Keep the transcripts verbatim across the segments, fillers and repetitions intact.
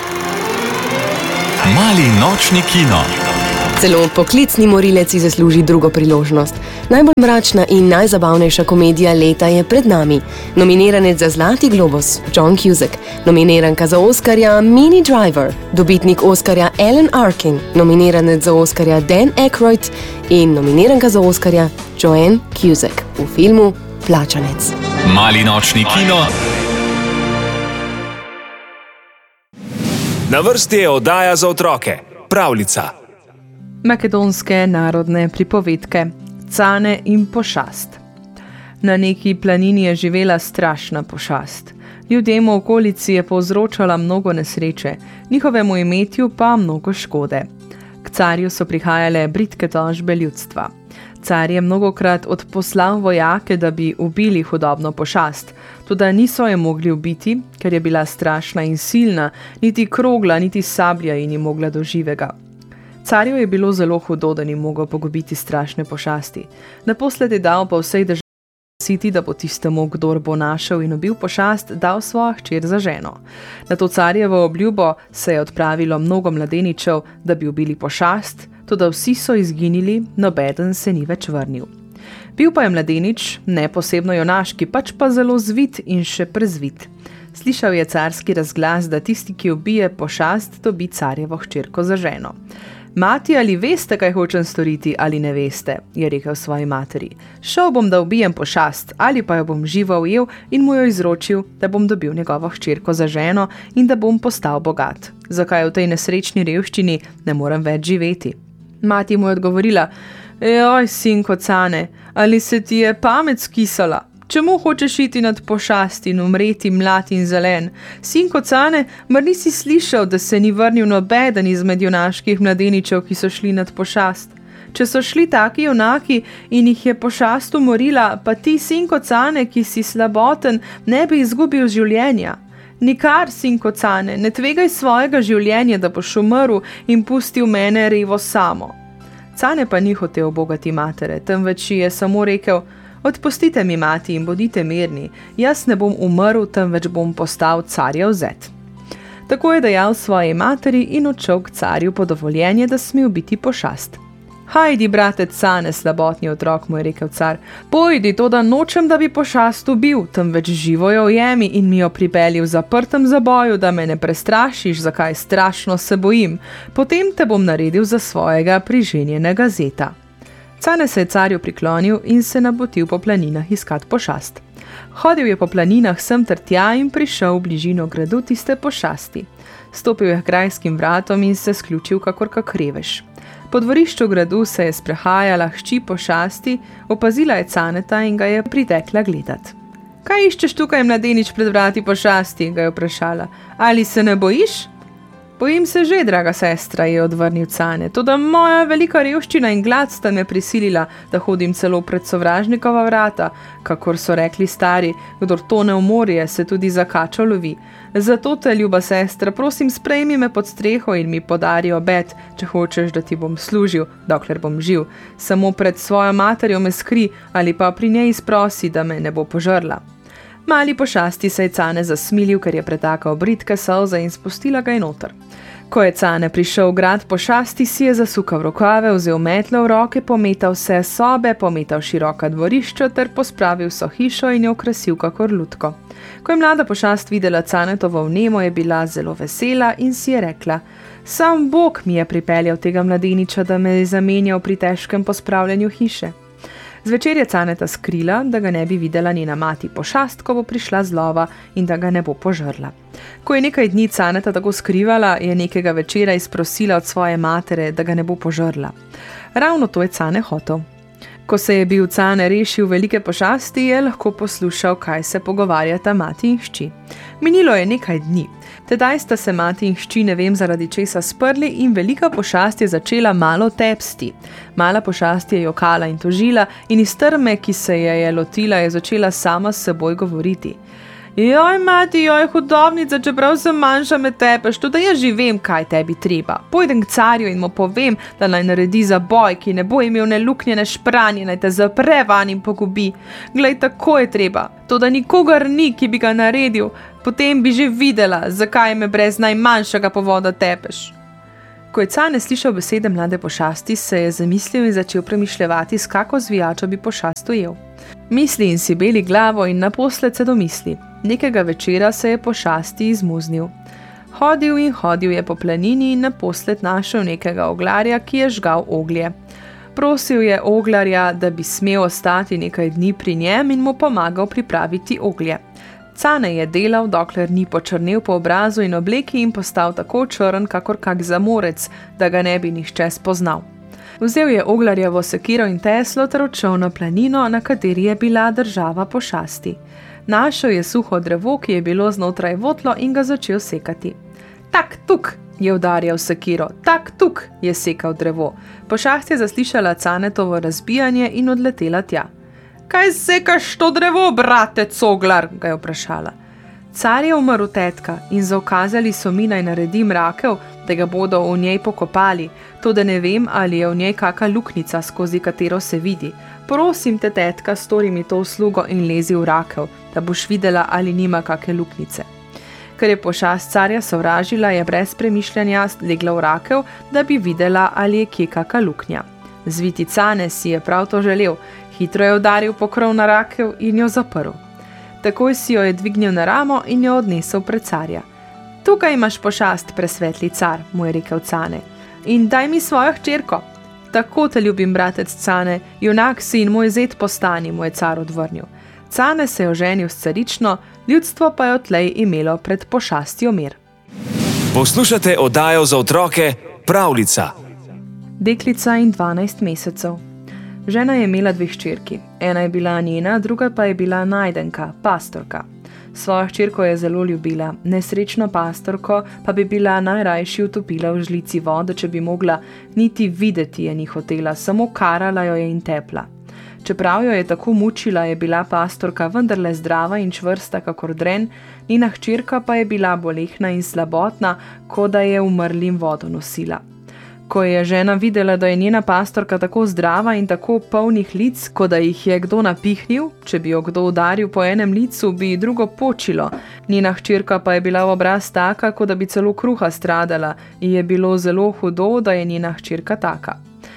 Mali nočni kino. Celo poklicni morilec si zasluži drugo priložnost. Najbolj mračna in najzabavnejša komedija leta je pred nami. Nominiranec za Zlati globus John Cusack, nominiranka za Oskarja Minnie Driver, dobitnik Oskarja Alan Arkin, nominiranec za Oskarja Dan Aykroyd in nominiranka za Oskarja Joanne Cusack v filmu Plačanec. Mali nočni kino. Na vrsti je oddaja za otroke, pravljica. Makedonske narodne pripovedke Cane in pošast. Na neki planini je živela strašna pošast. Ljudem v okolici je povzročala mnogo nesreče, njihovemu imetju pa mnogo škode. K carju so prihajale bridke tožbe ljudstva. Car je mnogokrat odposlal vojake, da bi ubili hudobno pošast, toda niso je mogli ubiti, ker je bila strašna in silna, niti krogla, niti sablja ji ni mogla do živega. Carju je bilo zelo hudo, da ni mogel pogubiti strašne pošasti. Naposled je dal pa vsej državi siti, da bo tistemu, kdor bo našel in ubil pošast, dal svojo hčer za ženo. Na to carjevo obljubo se je odpravilo mnogo mladeničev, da bi ubili pošast, toda vsi so izginili, nobeden se ni več vrnil. Bil pa je mladenič, ne posebno junaški, pač pa zelo zvit in še prezvit. Slišal je carski razglas, da tisti, ki ubije pošast, dobi carjevo hčerko za ženo. Mati, ali veste, kaj hočem storiti, ali ne veste, je rekel svoji materi. Šel bom, da ubijem pošast, ali pa jo bom živo ujel in mu jo izročil, da bom dobil njegovo hčerko za ženo in da bom postal bogat. Zakaj v tej nesrečni revščini ne morem več živeti? Mati mu je odgovorila: Joj, sinko Cane, ali se ti je pamet skisala? Čemu hočeš iti nad pošast in umreti mlad in zelen? Sinko Cane, mar nisi slišal, da se ni vrnil nobeden izmed junaških mladeničev, ki so šli nad pošast? Če so šli taki junaki in jih je pošast umorila, pa ti, sinko Cane, ki si slaboten, ne bi izgubil življenja. Nikar, sinko Cane, ne tvegaj svojega življenja, da boš umrl in pustil mene revo samo. Cane pa ni hotel bogati matere, temveč je samo rekel: Odpustite mi, mati, in bodite mirni, jaz ne bom umrl, temveč bom postal carjev zet. Tako je dejal svoji materi in odšel k carju po dovoljenje, da sme ubiti pošast. Hajdi, brate Cane, slabotni otrok, mu je rekel car, pojdi, to da nočem, da bi pošast ubil, temveč živo jo ujemi in mi jo pripelji v zaprtem zaboju, da me ne prestrašiš, zakaj strašno se bojim, potem te bom naredil za svojega priženjenega zeta. Cane se je carju priklonil in se nabotil po planinah iskat pošast. Hodil je po planinah sem ter tja in prišel v bližino gradu tiste pošasti. Stopil je k grajskim vratom in se sključil kakor kak revež. Po dvorišču gradu se je sprehajala hči pošasti, opazila je Caneta in ga je pritekla gledat. Kaj iščeš tukaj, mladenič, pred vrati pošasti? Ga je vprašala. Ali se ne bojiš? Bojim se že, draga sestra, je odvrnil Cane, toda moja velika revščina in glad sta me prisilila, da hodim celo pred sovražnikova vrata, kakor so rekli stari, kdor tone v morje, se tudi za kačo lovi. Zato te, ljuba sestra, prosim, sprejmi me pod streho in mi podari obet, če hočeš, da ti bom služil, dokler bom živ. Samo pred svojo materjo me skri ali pa pri njej izprosi, da me ne bo požrla. Mali pošasti se je Cane zasmilil, ker je pretakal bridke solze in spustila ga je noter. Ko je Cane prišel v grad pošasti, si je zasukal rokave, vzel metle v roke, pometal vse sobe, pometal široka dvorišča ter pospravil so hišo in jo okrasil kakor lutko. Ko je mlada pošast videla Canetovo vnemo, je bila zelo vesela in si je rekla: Sam Bog mi je pripeljal tega mladeniča, da me je zamenjal pri težkem pospravljanju hiše. Zvečer je Caneta skrila, da ga ne bi videla njena mati pošast, ko bo prišla z lova in da ga ne bo požrla. Ko je nekaj dni Caneta tako skrivala, je nekega večera izprosila od svoje matere, da ga ne bo požrla. Ravno to je Cane hotel. Ko se je bil Cane rešil velike pošasti, je lahko poslušal, kaj se pogovarjata mati in hči. Minilo je nekaj dni. Tedaj sta se mati in hči ne vem zaradi česa sprli in velika pošast je začela malo tepsti. Mala pošast je jokala in tožila in iz trme, ki se je je lotila, je začela sama s seboj govoriti. Joj, mati, joj, hudobnica, čeprav sem manjša me tepeš, to da jaz že vem, kaj tebi treba. Pojdem k carju in mu povem, da naj naredi zaboj, ki ne bo imel ne luknje, ne špranje, naj te zapre van in pogubi. Glej, tako je treba, to da nikogar ni, ki bi ga naredil, potem bi že videla, zakaj me brez najmanjšega povoda tepeš. Ko je Cane slišal besede mlade pošasti, se je zamislil in začel premišljevati, s kako zvijačo bi pošast ujel. Misli in si beli glavo in naposled se domisli. Nekega večera se je pošasti izmuznil. Hodil in hodil je po planini in naposled našel nekega oglarja, ki je žgal oglje. Prosil je oglarja, da bi smel ostati nekaj dni pri njem in mu pomagal pripraviti oglje. Cane je delal, dokler ni počrnel po obrazu in obleki in postal tako črn, kakor kak zamorec, da ga ne bi nihče spoznal. Vzel je oglarjevo sekiro in teslo ter odšel na planino, na kateri je bila država pošasti. Našel je suho drevo, ki je bilo znotraj votlo in ga začel sekati. Tak tuk, je udarjal sekiro, tak tuk, je sekal drevo. Pošast je zaslišala Canetovo razbijanje in odletela tja. Kaj sekaš to drevo, brate Coglar, ga je vprašala. Car je umrl tetka in zaukazali so mi naj naredim rakev, da ga bodo v njej pokopali, to da ne vem, ali je v njej kaka luknica, skozi katero se vidi. Prosim te, tetka, stori mi to uslugo in lezi v rakev, da boš videla, ali nima kake luknice. Ker je pošast carja sovražila, je brez premišljanja legla v rakev, da bi videla, ali je kje kaka luknja. Zviti Cane si je prav to želel, hitro je udaril pokrov na rakev in jo zaprl. Takoj si jo je dvignil na ramo in jo odnesel pred carja. Tukaj imaš pošast, presvetli car, mu je rekel Cane, in daj mi svojo hčerko. Tako te ljubim, bratec Cane, junak si in moj zet postani, mu je car odvrnil. Cane se je oženil s carično, ljudstvo pa je odtlej imelo pred pošastjo mir. Poslušate oddajo za otroke Pravljica. Deklica in dvanajst mesecev. Žena je imela dve hčerki. Ena je bila njena, druga pa je bila najdenka, pastorka. Svojo hčerko je zelo ljubila, nesrečno pastorko pa bi bila najrajši utopila v žlici vode, če bi mogla, niti videti je ni hotela, samo karala jo je in tepla. Čeprav jo je tako mučila, je bila pastorka vendarle zdrava in čvrsta kakor dren, njena hčerka pa je bila bolehna in slabotna, kot da je umrlim vodo nosila. Ko je žena videla, da je njena pastorka tako zdrava in tako polnih lic, kot da jih je kdo napihnil, če bi jo kdo udaril po enem licu, bi drugo počilo. Njena hčerka pa je bila v obraz taka, kot da bi celo kruha stradala, in je bilo zelo hudo, da je njena hčerka taka.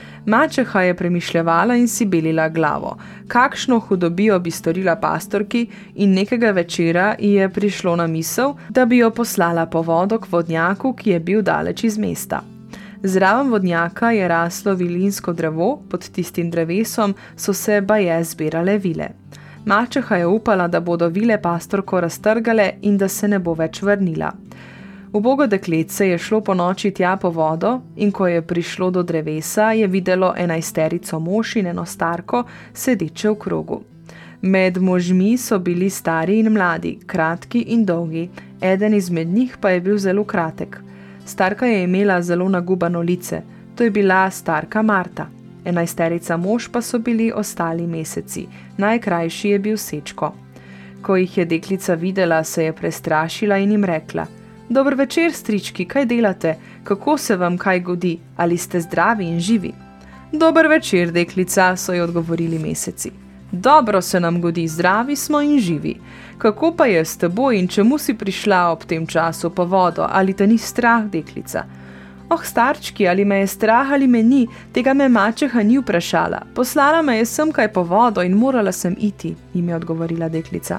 Mačeha je premišljevala in si belila glavo. Kakšno hudobijo bi storila pastorki in nekega večera ji je prišlo na misel, da bi jo poslala po vodo k vodnjaku, ki je bil daleč iz mesta. Zraven vodnjaka je raslo vilinsko drevo, pod tistim drevesom so se baje zbirale vile. Mačeha je upala, da bodo vile pastorko raztrgale in da se ne bo več vrnila. Ubogo dekletce je šlo po noči tja po vodo in ko je prišlo do drevesa, je videlo enajsterico mož in eno starko sedeče v krogu. Med možmi so bili stari in mladi, kratki in dolgi, eden izmed njih pa je bil zelo kratek. Starka je imela zelo nagubano lice, to je bila starka Marta. Enajsterica mož pa so bili ostali meseci, najkrajši je bil Sečko. Ko jih je deklica videla, se je prestrašila in jim rekla: Dober večer, strički, kaj delate? Kako se vam kaj godi? Ali ste zdravi in živi? Dober večer, deklica, so ji odgovorili meseci. Dobro se nam godi, zdravi smo in živi. Kako pa je s teboj in čemu si prišla ob tem času po vodo? Ali te ni strah, deklica? Oh, starčki, ali me je strah ali me ni, tega me mačeha ni vprašala. Poslala me je sem kaj po vodo in morala sem iti, jim je odgovorila deklica.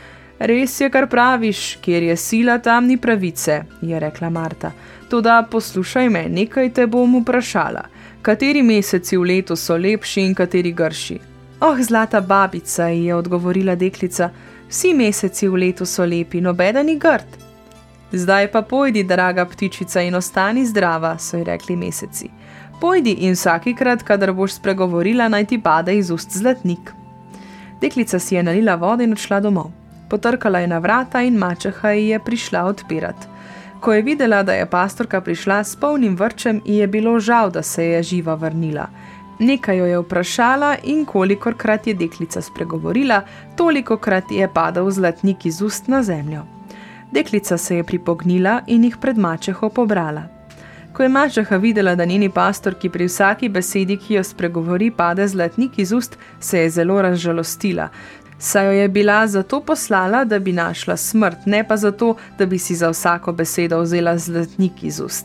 Res je, kar praviš, kjer je sila, tam ni pravice, je rekla Marta. Toda poslušaj me, nekaj te bom vprašala. Kateri meseci v letu so lepši in kateri grši? Oh, zlata babica, je odgovorila deklica, vsi meseci v letu so lepi, nobeden ni grd. Zdaj pa pojdi, draga ptičica, in ostani zdrava, so ji rekli meseci. Pojdi in vsakikrat, kadar boš spregovorila, naj ti pade iz ust zlatnik. Deklica si je nalila vode in odšla domov. Potrkala je na vrata in mačeha ji je prišla odpirat. Ko je videla, da je pastorka prišla s polnim vrčem, ji je bilo žal, da se je živa vrnila. Nekaj jo je vprašala in kolikokrat je deklica spregovorila, tolikokrat je padal zlatnik iz ust na zemljo. Deklica se je pripognila in jih pred mačeho pobrala. Ko je mačeha videla, da njeni pastorki pri vsaki besedi, ki jo spregovori, pade zlatnik iz ust, se je zelo razžalostila, saj jo je bila zato poslala, da bi našla smrt, ne pa zato, da bi si za vsako besedo vzela zlatnik iz ust.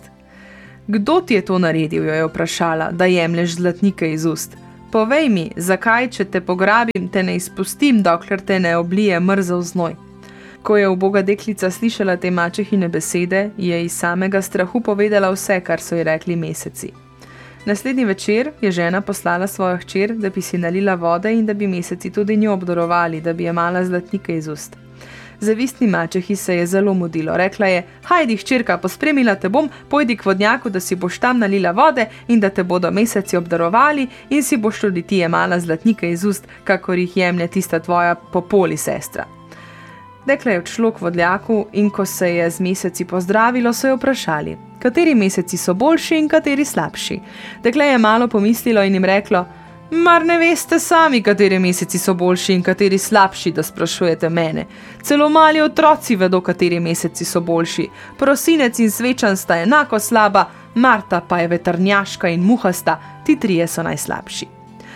Kdo ti je to naredil, jo je vprašala, da jemlješ zlatnike iz ust? Povej mi, zakaj, če te pograbim, te ne izpustim, dokler te ne oblije mrzel znoj. Ko je uboga deklica slišala te mačehine besede, je iz samega strahu povedala vse, kar so ji rekli meseci. Naslednji večer je žena poslala svojo hčer, da bi si nalila vode in da bi meseci tudi njo obdarovali, da bi jemala zlatnike iz ust. Zavistni mačehi se je zelo mudilo. Rekla je: hajdi, hčerka, pospremila te bom, pojdi k vodnjaku, da si boš tam nalila vode in da te bodo meseci obdarovali in si boš tudi ti jemala zlatnike iz ust, kakor jih jemlje tista tvoja popoli sestra. Dekle je odšlo k vodljaku in ko se je z meseci pozdravilo, so jo vprašali, kateri meseci so boljši in kateri slabši. Dekle je malo pomislilo in jim reklo: mar ne veste sami, kateri meseci so boljši in kateri slabši, da sprašujete mene. Celo mali otroci vedo, kateri meseci so boljši. Prosinec in svečan sta enako slaba, Marta pa je vetrnjaška in muhasta, ti trije so najslabši.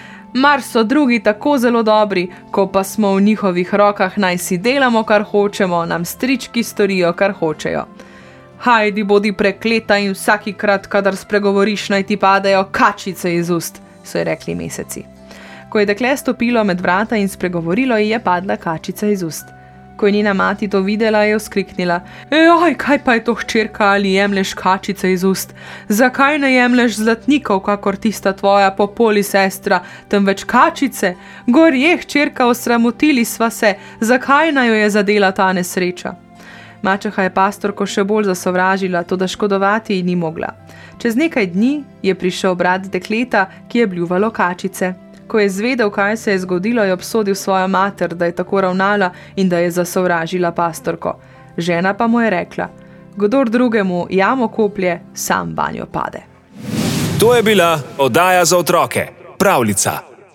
Mar so drugi tako zelo dobri, ko pa smo v njihovih rokah, naj si delamo, kar hočemo, nam strički storijo, kar hočejo. Hajdi, bodi prekleta in vsakikrat, kadar spregovoriš, naj ti padejo kačice iz ust, so ji rekli meseci. Ko je dekle stopilo med vrata in spregovorilo, ji je padla kačica iz ust. Ko je njena mati to videla, je vzkriknila: ejoj, kaj pa je to, hčerka, ali jemlješ kačice iz ust? Zakaj ne jemlješ zlatnikov, kakor tista tvoja popoli sestra, temveč kačice? Gorje, hčerka, osramotili sva se, zakaj naj jo je zadela ta nesreča? Mačeha je pastorko še bolj zasovražila, toda škodovati ji ni mogla. Čez nekaj dni je prišel brat dekleta, ki je bljuvalo kačice. Ko je zvedel, kaj se je zgodilo, je obsodil svojo mater, da je tako ravnala in da je zasovražila pastorko. Žena pa mu je rekla: kdor drugemu jamo koplje, sam vanjo pade. To je bila oddaja za otroke Pravljica.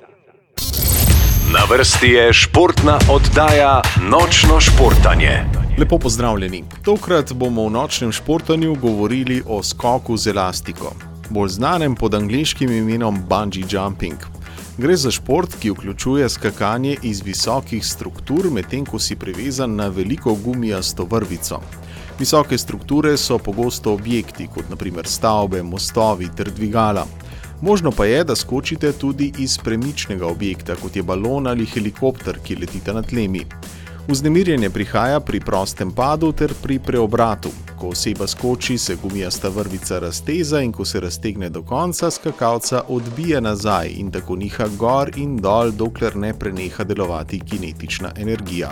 Na vrsti je športna oddaja Nočno športanje. Lepo pozdravljeni. Tokrat bomo v nočnem športanju govorili o skoku z elastiko, bolj znanem pod angleškim imenom bungee jumping. Gre za šport, ki vključuje skakanje iz visokih struktur, medtem ko si privezan na veliko gumijasto vrvico. Visoke strukture so pogosto objekti, kot na primer stavbe, mostovi ter dvigala. Možno pa je, da skočite tudi iz premičnega objekta, kot je balon ali helikopter, ki letita na tlemi. Vznemirjenje prihaja pri prostem padu ter pri preobratu. Ko oseba skoči, se gumijasta vrvica razteza in ko se raztegne do konca, skakalca odbije nazaj in tako niha gor in dol, dokler ne preneha delovati kinetična energija.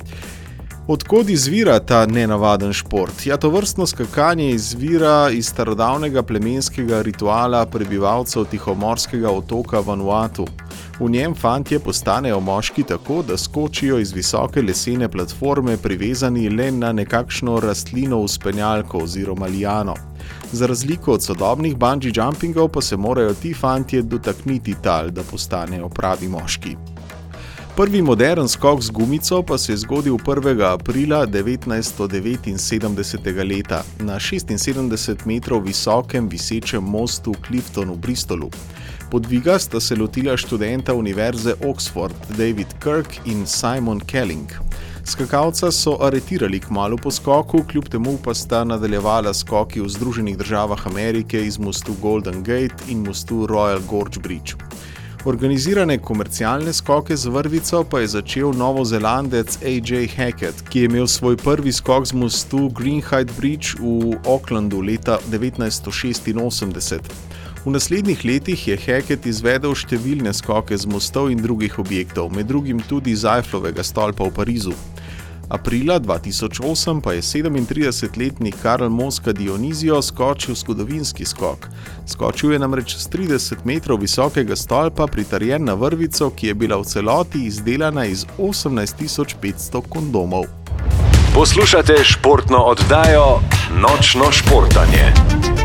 Od kod izvira ta nenavaden šport? Ja, tovrstno skakanje izvira iz starodavnega plemenskega rituala prebivalcev tihomorskega otoka Vanuatu. V njem fantje postanejo moški tako, da skočijo iz visoke lesene platforme privezani le na nekakšno rastlino vzpenjalko oziroma liano. Za razliko od sodobnih bungee jumpingov pa se morajo ti fantje dotakniti tal, da postanejo pravi moški. Prvi modern skok z gumico pa se je zgodil prvega aprila devetnajststo devetinsedemdesetega leta na šestinsedemdeset metrov visokem visečem mostu Clifton v Bristolu. Podviga sta se lotila študenta univerze Oxford David Kirk in Simon Kelling. Skakalca so aretirali kmalu po skoku, kljub temu pa sta nadaljevala skoki v Združenih državah Amerike iz mostu Golden Gate in mostu Royal Gorge Bridge. Organizirane komercialne skoke z vrvico pa je začel novozelandec A J Hackett, ki je imel svoj prvi skok z mostu Greenhithe Bridge v Aucklandu leta devetnajststo šestinosemdeset. V naslednjih letih je Hackett izvedel številne skoke z mostov in drugih objektov, med drugim tudi z Eifflovega stolpa v Parizu. Aprila dva tisoč osem pa je sedemintridesetletni Karl Mosca Dionizio skočil zgodovinski skok. Skočil je namreč s trideset metrov visokega stolpa, pritrjen na vrvico, ki je bila v celoti izdelana iz osemnajst tisoč petsto kondomov. Poslušate športno oddajo Nočno športanje.